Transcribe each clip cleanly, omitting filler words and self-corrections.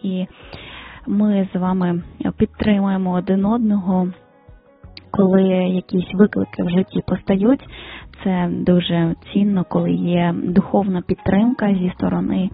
і ми з вами підтримуємо один одного, коли якісь виклики в житті постають. Це дуже цінно, коли є духовна підтримка зі сторони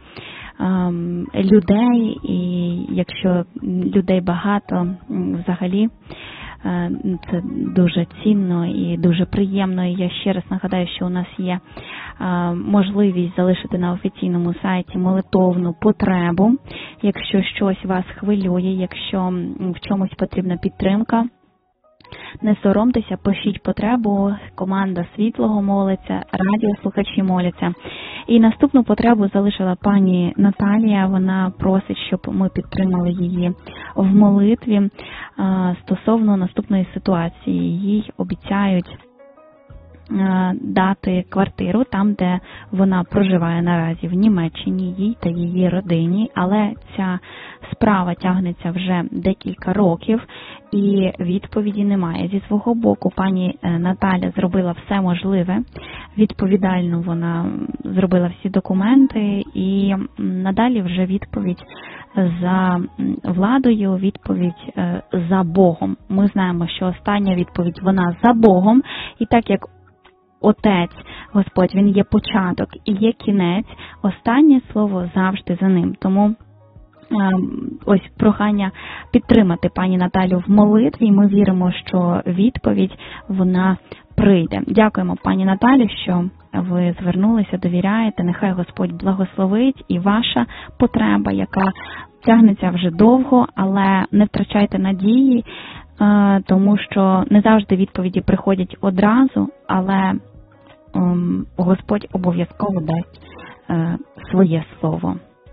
людей, і якщо людей багато, взагалі це дуже цінно і дуже приємно. І я ще раз нагадаю, що у нас є можливість залишити на офіційному сайті молитовну потребу, якщо щось вас хвилює, якщо в чомусь потрібна підтримка. Не соромтеся, пишіть потребу, команда Світлого молиться, радіослухачі моляться. І наступну потребу залишила пані Наталія, вона просить, щоб ми підтримали її в молитві стосовно наступної ситуації. Їй обіцяють дати квартиру там, де вона проживає наразі, в Німеччині, їй та її родині, але ця справа тягнеться вже декілька років і відповіді немає. Зі свого боку пані Наталя зробила все можливе, відповідально вона зробила всі документи і надалі вже відповідь за владою, відповідь за Богом. Ми знаємо, що остання відповідь вона за Богом, і так як Отець, Господь, Він є початок і є кінець, останнє слово завжди за ним. Тому ось прохання підтримати пані Наталю в молитві, і ми віримо, що відповідь, вона прийде. Дякуємо, пані Наталі, що ви звернулися, довіряєте. Нехай Господь благословить і ваша потреба, яка тягнеться вже довго, але не втрачайте надії, тому що не завжди відповіді приходять одразу, але Господь обов'язково дасть своє слово.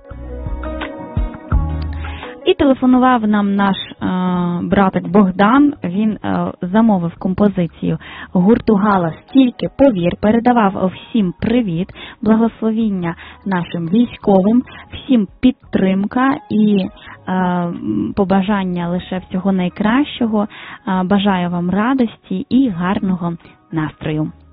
І телефонував нам наш братик Богдан, він замовив композицію гурту «Галас» «Тільки повір», передавав всім привіт, благословіння нашим військовим, всім підтримка і побажання лише всього найкращого. Бажаю вам радості і гарного настрою.